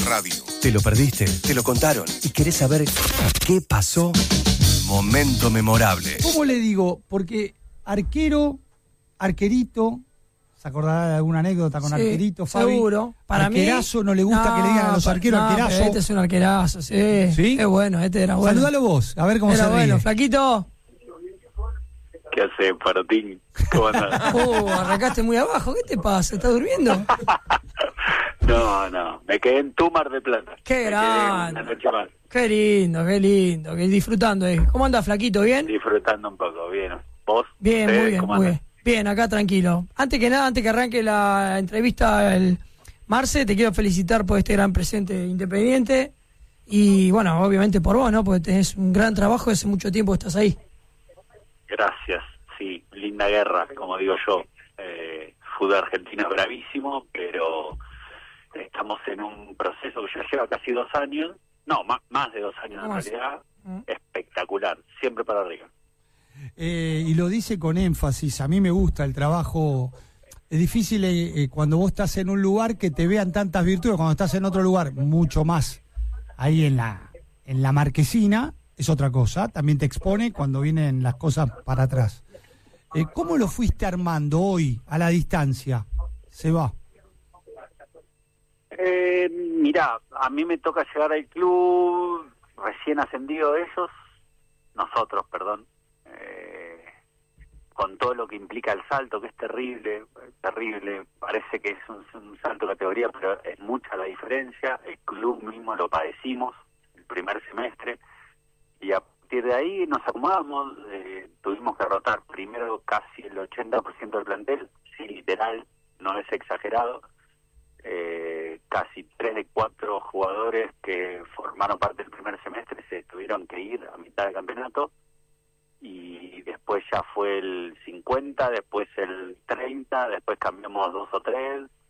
Radio. ¿Te lo perdiste? ¿Te lo contaron? ¿Y querés saber qué pasó? Momento memorable. ¿Cómo le digo? Porque arquerito, ¿se acordará de alguna anécdota con arquerito, Fabi? Seguro. Para arquerazo, no le gusta que le digan a los arqueros arquerazo. Este es un arquerazo, sí. ¿Sí? Es bueno, este era bueno. Saludalo vos, a ver cómo era se ríe. Bueno, flaquito. ¿Qué hace, Parotín? ¿Cómo andás? Arrancaste muy abajo. ¿Qué te pasa? ¿Estás durmiendo? No. Me quedé en tu Mar de Plata. Qué grande. Una noche más. Qué lindo. Que disfrutando. ¿Cómo andás, flaquito? ¿Bien? Disfrutando un poco, bien. ¿Vos? Bien, muy bien, ¿Cómo muy andás? bien. Bien, acá tranquilo. Antes que nada, antes que arranque la entrevista, Marce, te quiero felicitar por este gran presente Independiente. Y bueno, obviamente por vos, ¿no? Porque tenés un gran trabajo, hace mucho tiempo que estás ahí. Gracias, sí, linda guerra, como digo yo. Fútbol argentino es bravísimo, pero estamos en un proceso que ya lleva casi 2 años, no, más de 2 años en realidad, espectacular, siempre para arriba. Y lo dice con énfasis, a mí me gusta el trabajo. Es difícil cuando vos estás en un lugar que te vean tantas virtudes, cuando estás en otro lugar mucho más ahí en la marquesina, es otra cosa, también te expone cuando vienen las cosas para atrás. ¿Cómo lo fuiste armando hoy, a la distancia? Se va. Mirá, a mí me toca llegar al club recién ascendido de nosotros, con todo lo que implica el salto, que es terrible, parece que es un salto de categoría, pero es mucha la diferencia. El club mismo lo padecimos el primer semestre, y a partir de ahí nos acomodamos, tuvimos que rotar primero casi el 80% del plantel, sí, literal, no es exagerado, casi 3 de 4 jugadores que formaron parte del primer semestre se tuvieron que ir a mitad del campeonato, y después ya fue el 50, después el 30, después cambiamos 2 o 3,